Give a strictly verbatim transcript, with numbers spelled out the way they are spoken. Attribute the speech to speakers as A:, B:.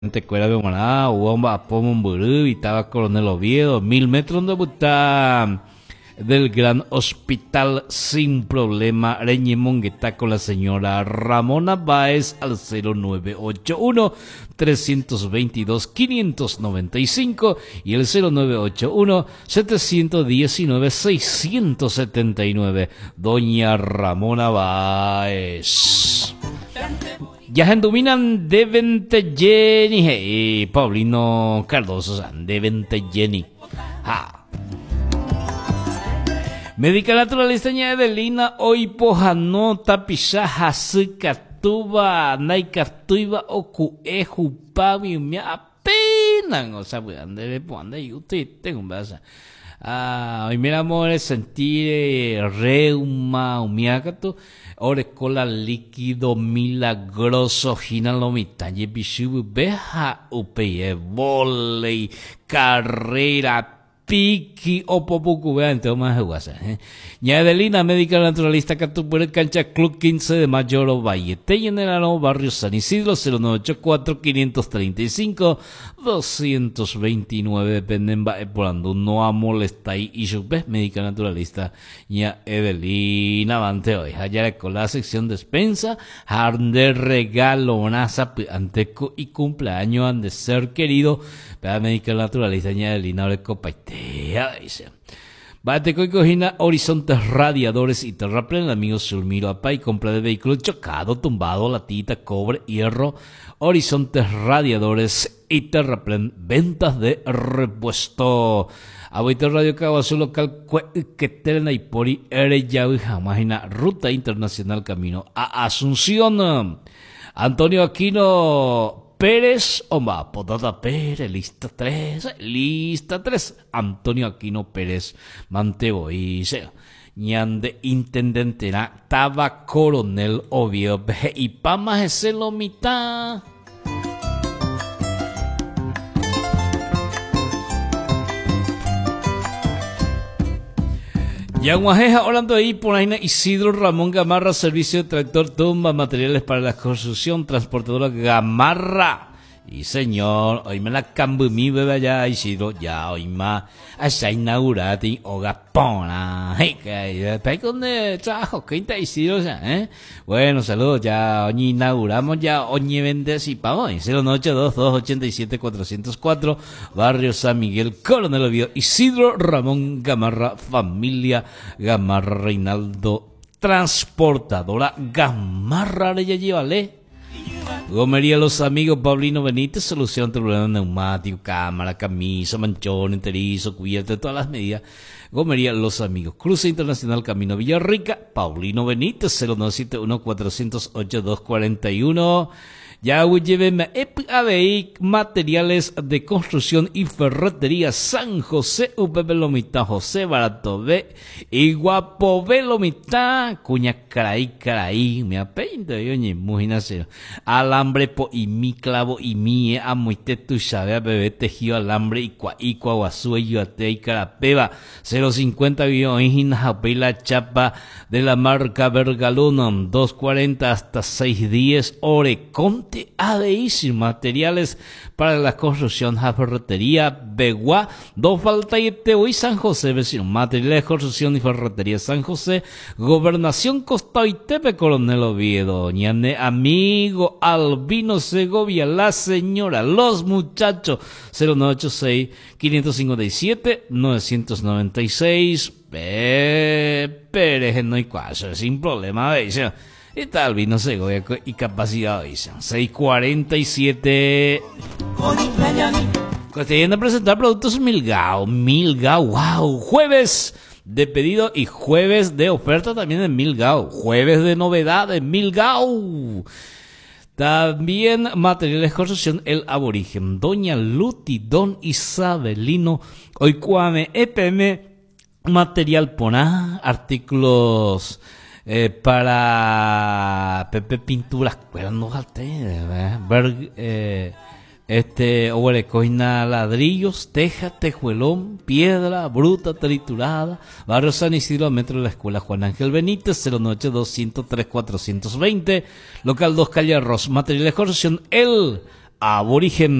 A: Te cuela de Maná, Uomba, Pomomburú, estaba Coronel Oviedo, mil metros de Butá del Gran Hospital sin problema. Reñemón que está con la señora Ramona Báez al cero nueve ocho uno, tres dos dos, cinco nueve cinco y el cero nueve ocho uno, siete uno nueve, seis siete nueve. Doña Ramona Báez. Ya se dominan de Ventelleni, hey, Paulino Cardoso, de Ventelleni. Ha. Médica naturalista Edelina, hoy pojano, tapisha, hasukatuba, naikatuiba, oku, eju, pavi, me apenas, o sea, pues, ande, ande, y usted tengo un vaso. Ah, hoy mira, amor, sentir reuma, umiagato. Orecola líquido milagroso, gina lomita, yebishu, beja, upeye, volei, carrera, piqui, opopuku, vean, te vamos a jugar, eh. Yadelina, médica naturalista, Catupure, cancha, Club quince de Mayor, Valle, Te General, Barrio San Isidro, cero nueve ocho cuatro, cinco tres cinco, dos dos nueve, dependen, va, por no a molestar, y yo, ves, médica naturalista, ya Edelina, avante hoy, allá con la sección despensa, han de regalo, naza, anteco y cumpleaños, han de ser querido, pero médica naturalista, ya Edelina, ahora copatea, dice. Bateco y cojina, horizontes radiadores y terraplen, amigo Sulmiro Apay, compra de vehículo chocado, tumbado, latita, cobre, hierro, horizontes radiadores y terraplen, ventas de repuesto. Abuito Radio Caguazú local, que terna y pori, ere ya, imagina, ruta internacional camino a Asunción. Antonio Aquino Pérez, Oma, Potata Pérez, lista tres, lista tres, Antonio Aquino Pérez, Mantebo y sea, ñande intendente na, taba Coronel Oviedo, y pa más ese lo mitad. Yaguajeja, hablando ahí por ahí, Isidro Ramón Gamarra, servicio de tractor, tumba, materiales para la construcción, transportadora Gamarra. Y señor, hoy me la cambié mi bebé allá, Isidro, ya hoy más, allá inaugurada, o Gapona, hey, que hay donde trabajo, que está Isidro, eh. Bueno, saludos, ya hoy inauguramos, ya hoy vendes y pagamos, cero nueve ocho dos, dos ocho siete, cuatro cero cuatro, Barrio San Miguel, Coronel Oviedo, Isidro Ramón Gamarra, familia Gamarra, Reinaldo, transportadora Gamarra, ya llévale. Gomería Los Amigos, Paulino Benítez, solución de problemas neumáticos, cámara, camisa, manchón, enterizo, cubierta, de todas las medidas. Gomería Los Amigos, Cruce Internacional Camino Villarrica, Paulino Benítez, cero nueve siete uno, cuatro cero ocho, dos cuatro uno. Ya lléveme a ver materiales de construcción y ferretería San José, U P Velomita, José Barato B, y Guapo Velomita, Cuña Caraí, Caraí, me apeinto, yo ni imaginación. Alambre po y mi clavo y mi amuite tu sabe a bebé tejido alambre y cua y cuaguazú y ate y carapeba, cero cincuenta guión la chapa de la marca Bergalón, dos cuarenta hasta seis diez, Orecon A D I sin materiales para la construcción, ferretería Begua, dos falta y Teo San José, vecino, materiales de construcción y ferretería San José, Gobernación Costa y Tepe, Coronel Oviedo, ñane, amigo Albino Segovia, la señora, los muchachos, cero nueve ocho seis, cinco cinco siete, nueve nueve seis, Pérez, no hay caso, sin problema, veis. Y tal vez no sé, y capacidad dicen seis cuarenta y siete. Cotidiano a presentar productos Milgao, Milgao, wow, jueves de pedido y jueves de oferta también en Milgao, jueves de novedad en Milgao. También materiales de construcción El Aborigen, Doña Luti, Don Isabelino, Oicuame, E P M, material Poná, artículos Eh, para Pepe Pinturas, no jalte, eh, ver, eh, este, o coina ladrillos, teja, tejuelón, piedra, bruta, triturada, Barrio San Isidro, metro de la Escuela Juan Ángel Benítez, cero nueve ocho dos, cero tres, cuatrocientos veinte, local dos, calle Arroz, material de construcción, El aborigen